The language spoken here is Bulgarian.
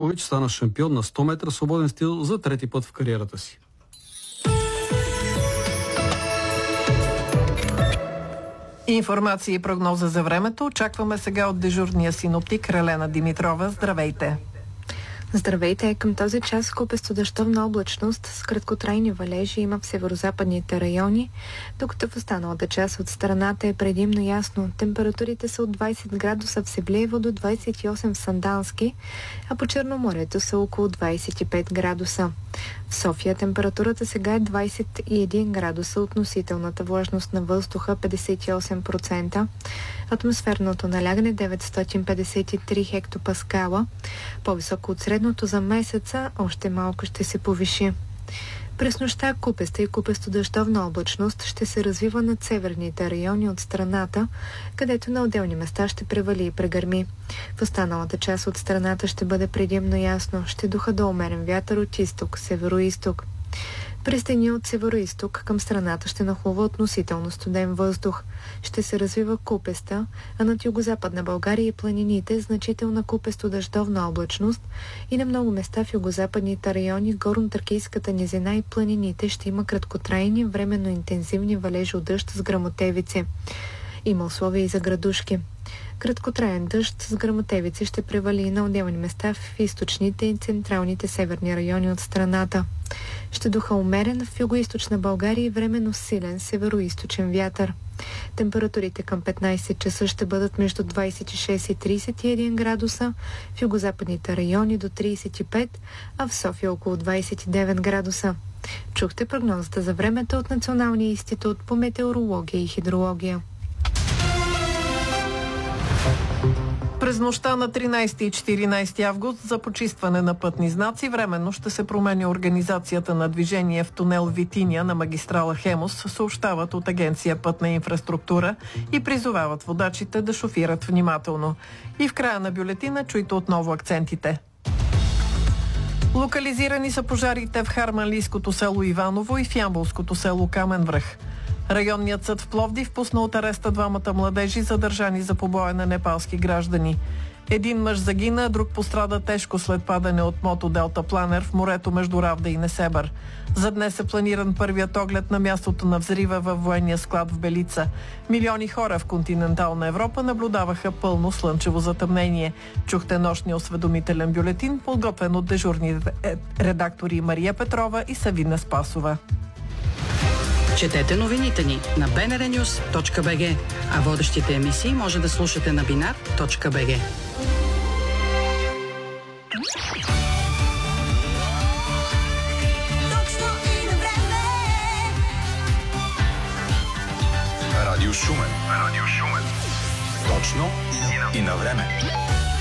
Джокович стана шампион на 100 метра свободен стил за трети път в кариерата си. Информация и прогноза за времето очакваме сега от дежурния синоптик Ралена Димитрова. Здравейте! Здравейте! Към този час купесто дъждовна облачност с краткотрайни валежи има в северозападните райони, докато в останалата част от страната е предимно ясно. Температурите са от 20 градуса в Севлиево до 28 в Сандански, а по Черноморието са около 25 градуса. В София температурата сега е 21 градуса, относителната влажност на въздуха 58%, атмосферното налягане 953 хектопаскала, по-високо от средното за месеца, още малко ще се повиши. През нощта купеста и купесто дъждовна облачност ще се развива над северните райони от страната, където на отделни места ще превали и прегърми. В останалата част от страната ще бъде предимно ясно, ще духа до умерен вятър от изток, северо-изток. През деня от северо-изток към страната ще нахлува относително студен въздух. Ще се развива купеста, а над югозападна България и планините значителна купесто-дъждовна облачност и на много места в югозападните райони, горно-тракийската низина и планините ще има краткотрайни, временно интензивни валежи от дъжд с гръмотевици. Има условия и за градушки. Краткотраен дъжд с гръмотевици ще превали и на отделни места в източните и централните северни райони от страната. Ще духа умерен в югоизточна България и временно силен североизточен вятър. Температурите към 15 часа ще бъдат между 26 и 31 градуса, в югозападните райони до 35, а в София около 29 градуса. Чухте прогнозата за времето от Националния институт по метеорология и хидрология. През нощта на 13 и 14 август за почистване на пътни знаци временно ще се променя организацията на движение в тунел Витиня на магистрала Хемус, съобщават от Агенция Пътна инфраструктура и призовават водачите да шофират внимателно. И в края на бюлетина чуйте отново акцентите. Локализирани са пожарите в харманлийското село Иваново и в ямболското село Камен връх. Районният съд в Пловдив пусна от ареста двамата младежи, задържани за побоя на непалски граждани. Един мъж загина, друг пострада тежко след падане от мото Делта Планер в морето между Равда и Несебър. За днес е планиран първият оглед на мястото на взрива във военния склад в Белица. Милиони хора в континентална Европа наблюдаваха пълно слънчево затъмнение. Чухте нощния осведомителен бюлетин, подготвен от дежурни редактори Мария Петрова и Савина Спасова. Четете новините ни на bnrnews.bg, а водещите емисии може да слушате на binar.bg. Радио Шумен. Точно и на време.